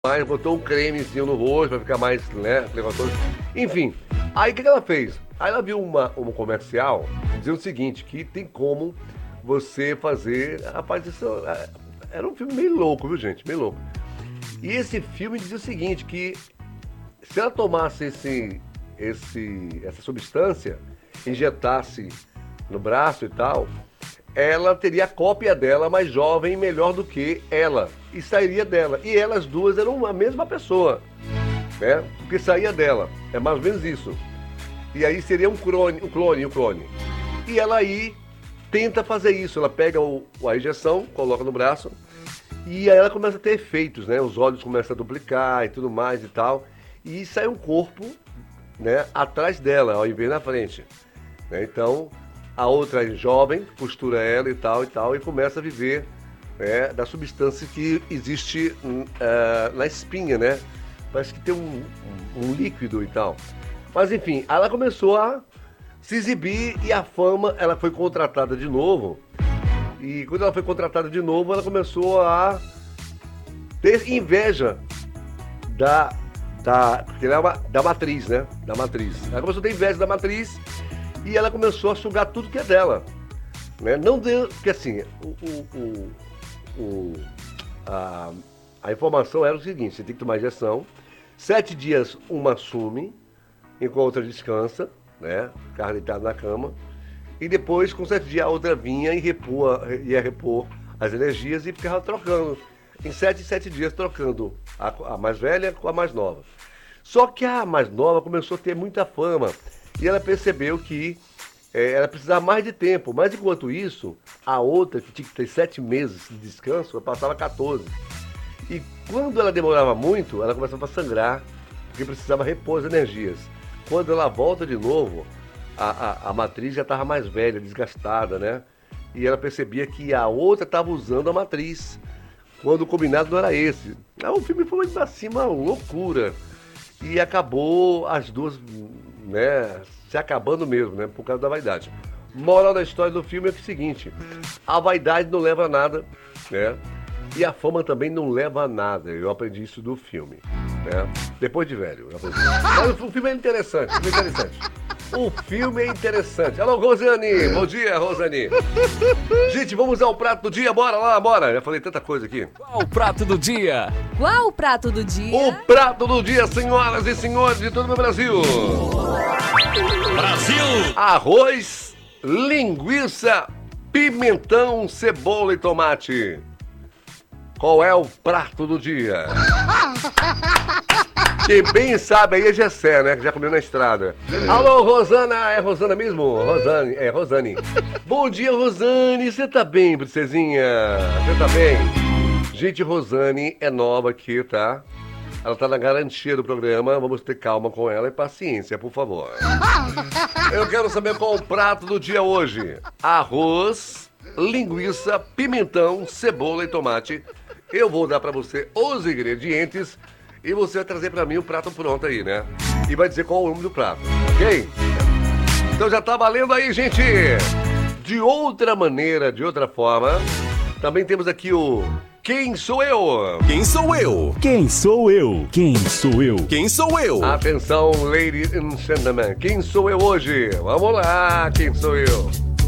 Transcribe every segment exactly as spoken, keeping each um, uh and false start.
mais, botou um cremezinho no rosto pra ficar mais, né, levantoso. Enfim, aí o que, que ela fez? Aí ela viu uma, um comercial dizendo o seguinte, que tem como você fazer... Rapaz, isso era um filme meio louco, viu, gente? Meio louco. E esse filme dizia o seguinte, que se ela tomasse esse, esse, essa substância, injetasse no braço e tal, ela teria a cópia dela mais jovem e melhor do que ela. E sairia dela. E elas duas eram a mesma pessoa, né? Porque saía dela. É mais ou menos isso. E aí seria um clone, um clone, um clone. E ela aí tenta fazer isso. Ela pega o, a injeção, coloca no braço, e aí ela começa a ter efeitos, né? Os olhos começam a duplicar e tudo mais e tal. E sai um corpo, né, atrás dela, ao invés na frente. Né? Então, a outra é jovem, costura ela e tal e tal, e começa a viver, né, da substância que existe uh, na espinha, né? Parece que tem um, um, um líquido e tal. Mas enfim, ela começou a se exibir e a fama, ela foi contratada de novo. E quando ela foi contratada de novo, ela começou a ter inveja da, da, da matriz, né? Da matriz. Ela começou a ter inveja da matriz e ela começou a sugar tudo que é dela. Né? Não deu, porque assim, o, o, o, o, a, a informação era o seguinte, você tem que tomar injeção, sete dias uma assume, enquanto a outra descansa, né? Ficava deitada na cama, e depois, com sete dias, a outra vinha e repor, ia repor as energias e ficava trocando. Em sete, sete dias, trocando a, a mais velha com a mais nova. Só que a mais nova começou a ter muita fama e ela percebeu que é, ela precisava mais de tempo. Mas, enquanto isso, a outra, que tinha que ter sete meses de descanso, ela passava quatorze. E quando ela demorava muito, ela começava a sangrar, porque precisava repor as energias. Quando ela volta de novo, a, a, a matriz já estava mais velha, desgastada, né? E ela percebia que a outra estava usando a matriz, quando o combinado não era esse. Aí o filme foi pra cima, uma loucura. E acabou as duas, né, se acabando mesmo, né, por causa da vaidade. Moral da história do filme é o seguinte, a vaidade não leva a nada, né? E a fama também não leva a nada. Eu aprendi isso do filme, né? Depois de velho. Eu aprendi. Mas o filme é interessante, o filme é interessante. O filme é interessante. Alô, Rosane! Bom dia, Rosane! Gente, vamos ao prato do dia. Bora lá, bora! Já falei tanta coisa aqui. Qual o prato do dia? Qual o prato do dia? O prato do dia, senhoras e senhores de todo o Brasil! Brasil! Arroz, linguiça, pimentão, cebola e tomate. Qual é o prato do dia? Quem bem sabe aí é Gessé, né? Que já comeu na estrada. Alô, Rosana! É Rosana mesmo? Rosane, é Rosane. Bom dia, Rosane. Você tá bem, princesinha? Você tá bem? Gente, Rosane é nova aqui, tá? Ela tá na garantia do programa. Vamos ter calma com ela e paciência, por favor. Eu quero saber qual o prato do dia hoje. Arroz, linguiça, pimentão, cebola e tomate. Eu vou dar pra você os ingredientes e você vai trazer pra mim o prato pronto aí, né? E vai dizer qual é o nome do prato, ok? Então já tá valendo aí, gente! De outra maneira, de outra forma, também temos aqui o Quem Sou Eu? Quem sou eu? Quem sou eu? Quem sou eu? Quem sou eu? Atenção, ladies and gentlemen, quem sou eu hoje? Vamos lá, quem sou eu?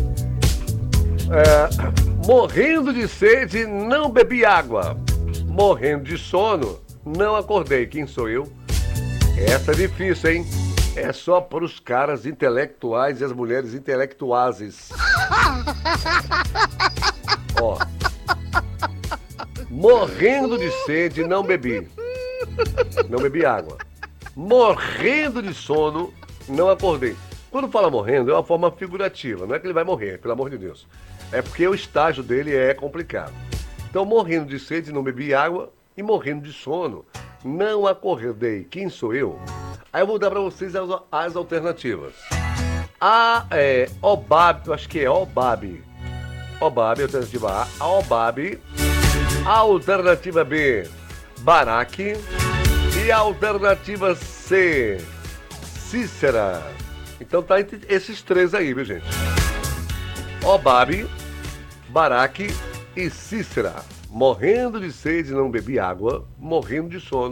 É... Morrendo de sede, não bebi água. Morrendo de sono, não acordei. Quem sou eu? Essa é difícil, hein? É só para os caras intelectuais e as mulheres intelectuazes. Ó. Morrendo de sede, não bebi. Não bebi água. Morrendo de sono, não acordei. Quando fala morrendo, é uma forma figurativa. Não é que ele vai morrer, pelo amor de Deus. É porque o estágio dele é complicado. Então, morrendo de sede, não bebi água e morrendo de sono, não acordei. Quem sou eu? Aí eu vou dar para vocês as, as alternativas. A é Obab, eu acho que é Obab. Obab, alternativa A, Obab. A alternativa B, Baraque. E a alternativa C, Cícera. Então tá entre esses três aí, viu, gente? Obab, Baraque e Cícera. morrendo de sede, não bebi água, morrendo de sono.